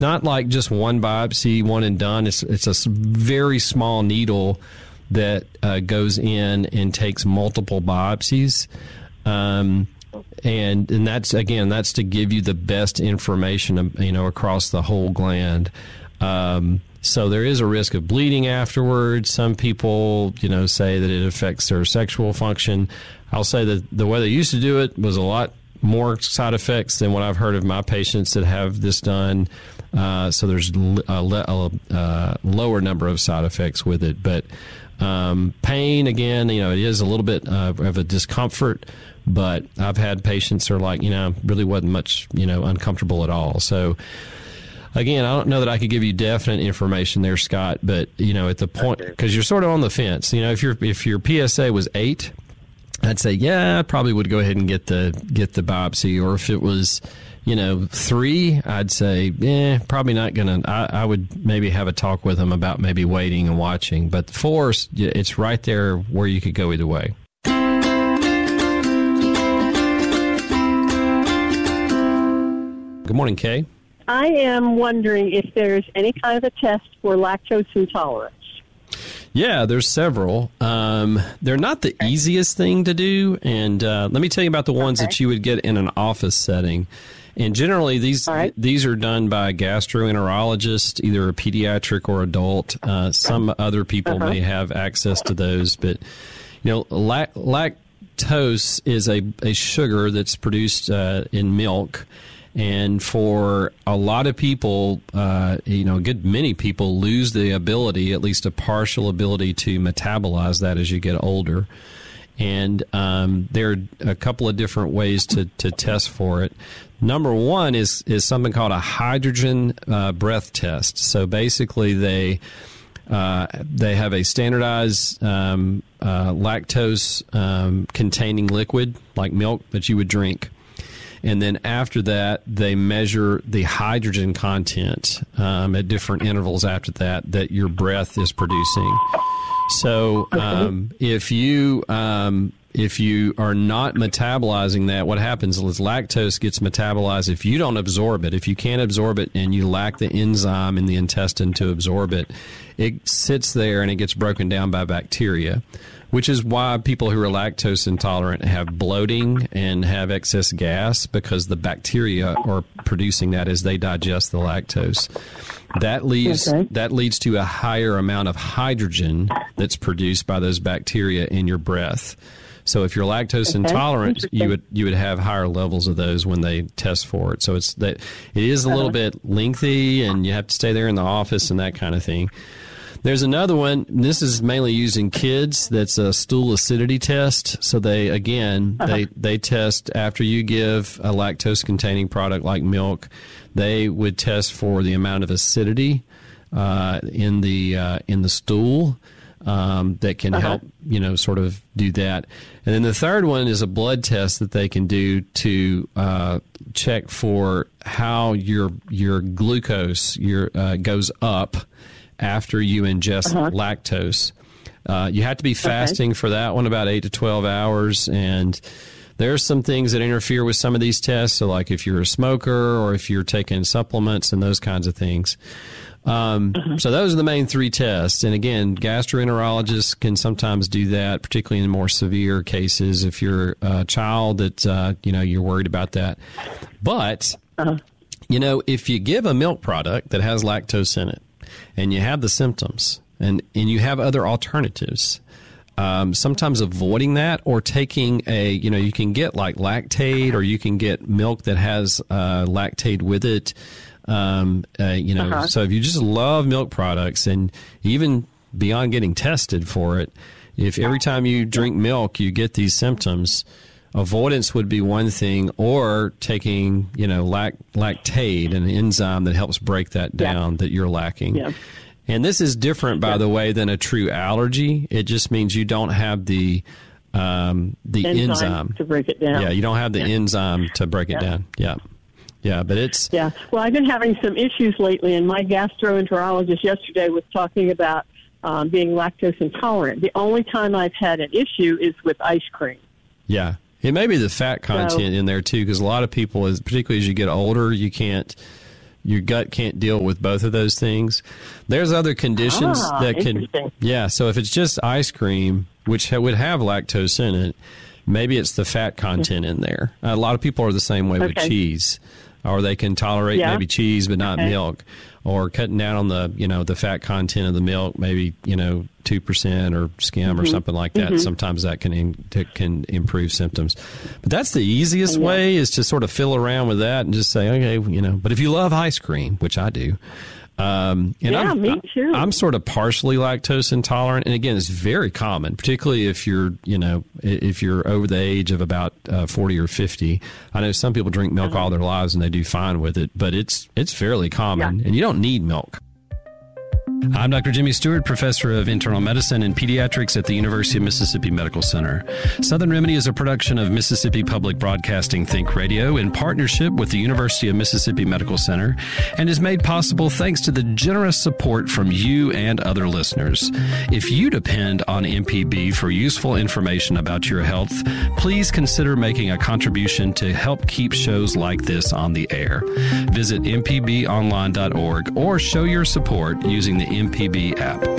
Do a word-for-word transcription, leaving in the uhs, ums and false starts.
not like just one biopsy, one and done. It's it's a very small needle that uh, goes in and takes multiple biopsies. Um, and and that's, again, that's to give you the best information, you know, across the whole gland. Um, so there is a risk of bleeding afterwards. Some people, you know, say that it affects their sexual function. I'll say that the way they used to do it was a lot more side effects than what I've heard of my patients that have this done. Uh, so there's a, a, a lower number of side effects with it. But um, pain, again, you know, it is a little bit uh, of a discomfort. But I've had patients who are like, you know, really wasn't much, you know, uncomfortable at all. So, again, I don't know that I could give you definite information there, Scott. But, you know, at the point, because you're sort of on the fence. You know, if your if your P S A was eight, I'd say, yeah, I probably would go ahead and get the get the biopsy. Or if it was, you know, three, I'd say, eh, probably not going to. I would maybe have a talk with them about maybe waiting and watching. But four, it's right there where you could go either way. Good morning, Kay. I am wondering if there's any kind of a test for lactose intolerance. Yeah, there's several. Um, they're not the easiest thing to do. And uh, let me tell you about the ones okay. that you would get in an office setting. And generally, these right. these are done by a gastroenterologist, either a pediatric or adult. Uh, some other people uh-huh. may have access to those. But, you know, lac- lactose is a, a sugar that's produced uh, in milk. And for a lot of people, uh, you know, a good many people lose the ability, at least a partial ability, to metabolize that as you get older. And um, there are a couple of different ways to, to test for it. Number one is, is something called a hydrogen uh, breath test. So basically they uh, they have a standardized um, uh, lactose um, containing liquid like milk that you would drink. And then after that, they measure the hydrogen content um, at different intervals after that that your breath is producing. So um, if you um, if you are not metabolizing that, what happens is lactose gets metabolized. If you don't absorb it, if you can't absorb it and you lack the enzyme in the intestine to absorb it, it sits there and it gets broken down by bacteria, which is why people who are lactose intolerant have bloating and have excess gas, because the bacteria are producing that as they digest the lactose. That leads okay. that leads to a higher amount of hydrogen that's produced by those bacteria in your breath. So if you're lactose okay. intolerant, you would you would have higher levels of those when they test for it. So it's that it is a little uh-huh. bit lengthy, and you have to stay there in the office and that kind of thing. There's another one. This is mainly used in kids. That's a stool acidity test. So they, again, uh-huh. they, they test after you give a lactose-containing product like milk. They would test for the amount of acidity uh, in the uh, in the stool um, that can uh-huh. help, you know, sort of do that. And then the third one is a blood test that they can do to uh, check for how your your glucose your uh, goes up after you ingest uh-huh. lactose. Uh, you have to be fasting okay. for that one, about eight to twelve hours. And there are some things that interfere with some of these tests. So like if you're a smoker or if you're taking supplements and those kinds of things. Um, uh-huh. So those are the main three tests. And again, gastroenterologists can sometimes do that, particularly in more severe cases. If you're a child that, uh, you know, you're worried about that. But, uh-huh. you know, if you give a milk product that has lactose in it, and you have the symptoms, and, and you have other alternatives, um, sometimes avoiding that or taking a, you know, you can get like Lactaid, or you can get milk that has uh, Lactaid with it. Um, uh, you know, uh-huh. so if you just love milk products, and even beyond getting tested for it, if every time you drink milk you get these symptoms, avoidance would be one thing, or taking, you know, lac- Lactaid, an enzyme that helps break that down yeah. that you're lacking. Yeah. And this is different, by yeah. the way, than a true allergy. It just means you don't have the um, the enzyme, enzyme to break it down. Yeah, you don't have the yeah. enzyme to break it yeah. down. Yeah. Yeah, but it's... Yeah. Well, I've been having some issues lately, and my gastroenterologist yesterday was talking about um, being lactose intolerant. The only time I've had an issue is with ice cream. Yeah. It may be the fat content so, in there, too, because a lot of people, particularly as you get older, you can't your gut can't deal with both of those things. There's other conditions ah, that can, yeah. So if it's just ice cream, which ha- would have lactose in it, maybe it's the fat content in there. A lot of people are the same way okay. with cheese, or they can tolerate yeah. maybe cheese but not okay. milk, or cutting down on the you know the fat content of the milk, maybe you know two percent or skim mm-hmm. or something like that. Mm-hmm. Sometimes that can in, can improve symptoms. But that's the easiest yeah. way, is to sort of fill around with that and just say, okay, you know. But if you love ice cream, which I do. Um, and yeah, I'm, me too. I'm sort of partially lactose intolerant, and again, it's very common, particularly if you're, you know, if you're over the age of about uh, forty or fifty. I know some people drink milk uh-huh. all their lives and they do fine with it, but it's it's fairly common, yeah. and you don't need milk. I'm Doctor Jimmy Stewart, professor of internal medicine and pediatrics at the University of Mississippi Medical Center. Southern Remedy is a production of Mississippi Public Broadcasting Think Radio in partnership with the University of Mississippi Medical Center, and is made possible thanks to the generous support from you and other listeners. If you depend on M P B for useful information about your health, please consider making a contribution to help keep shows like this on the air. Visit m p b online dot org or show your support using the M P B app.